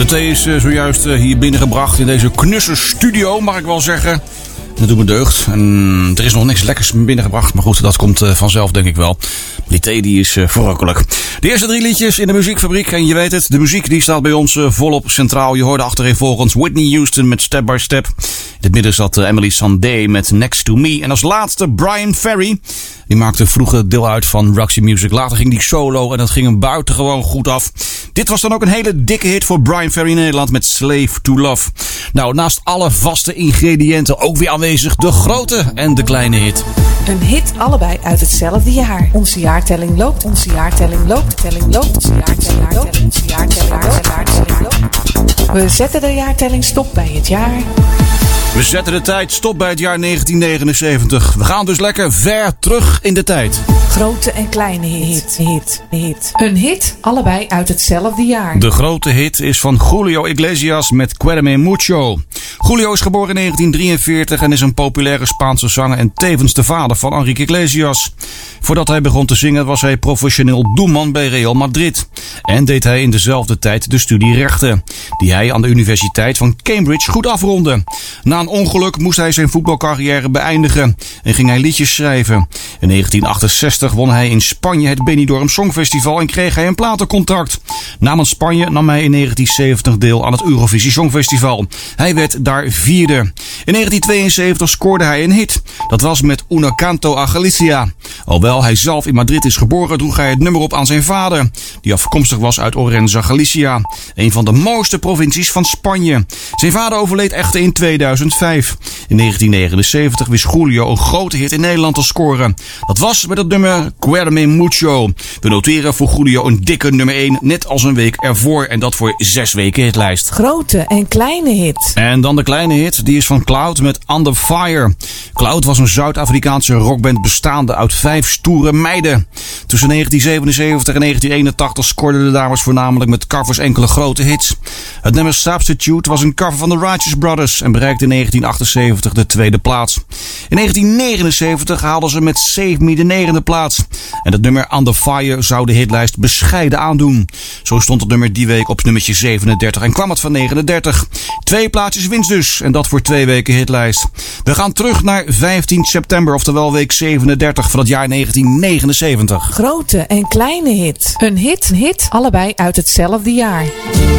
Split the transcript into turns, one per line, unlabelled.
de thee is zojuist hier binnengebracht in deze knusse studio, mag ik wel zeggen. Dat doet me deugd. En er is nog niks lekkers binnengebracht, maar goed, dat komt vanzelf denk ik wel. Die thee die is verrukkelijk. De eerste 3 liedjes in de muziekfabriek. En je weet het, de muziek die staat bij ons volop centraal. Je hoorde achtereenvolgens Whitney Houston met Step by Step. In het midden zat Emily Sandé met Next to Me. En als laatste Bryan Ferry. Die maakte vroeger deel uit van Roxy Music. Later ging die solo en dat ging hem buitengewoon goed af. Dit was dan ook een hele dikke hit voor Bryan Ferry in Nederland met Slave to Love. Nou, naast alle vaste ingrediënten ook weer aanwezig de grote en de kleine hit.
Een hit allebei uit hetzelfde jaar. Onze jaartelling loopt, onze jaartelling loopt, telling loopt, onze jaartelling loopt, onze jaartelling loopt. We zetten de jaartelling stop bij het jaar.
We zetten de tijd stop bij het jaar 1979. We gaan dus lekker ver terug in de tijd.
Grote en kleine hit. Een hit, allebei uit hetzelfde jaar.
De grote hit is van Julio Iglesias met Quédame Mucho. Julio is geboren in 1943 en is een populaire Spaanse zanger en tevens de vader van Enrique Iglesias. Voordat hij begon te zingen was hij professioneel doelman bij Real Madrid. En deed hij in dezelfde tijd de studie rechten, die hij aan de Universiteit van Cambridge goed afrondde. Na een ongeluk moest hij zijn voetbalcarrière beëindigen en ging hij liedjes schrijven. In 1968 won hij in Spanje het Benidorm Songfestival en kreeg hij een platencontract. Namens Spanje nam hij in 1970 deel aan het Eurovisie Songfestival. Hij werd daar 4e. In 1972 scoorde hij een hit. Dat was met Una Canto a Galicia. Alhoewel hij zelf in Madrid is geboren, droeg hij het nummer op aan zijn vader, die afkomstig was uit Orense, Galicia, een van de mooiste provincies van Spanje. Zijn vader overleed echter in 2005. In 1979 wist Julio een grote hit in Nederland te scoren. Dat was met het nummer Quédame Mucho. We noteren voor Julio een dikke nummer 1, net als een week ervoor. En dat voor 6 weken hitlijst.
Grote en kleine hit.
En dan de kleine hit, die is van Cloud met Under Fire. Cloud was een Zuid-Afrikaanse rockband bestaande uit 5 stoere meiden. Tussen 1977 en 1981 scoorden de dames voornamelijk met covers enkele grote hits. Het nummer Substitute was een cover van de Righteous Brothers en bereikte in 1978 de 2e plaats. In 1979 haalden ze met Save Me de 9e plaats. En het nummer Under Fire zou de hitlijst bescheiden aandoen. Zo stond het nummer die week op nummertje 37 en kwam het van 39. 2 plaatsjes winst dus, en dat voor 2 weken hitlijst. We gaan terug naar 15 september, oftewel week 37 van het jaar 1979.
Grote en kleine hit. Een hit, allebei uit hetzelfde jaar.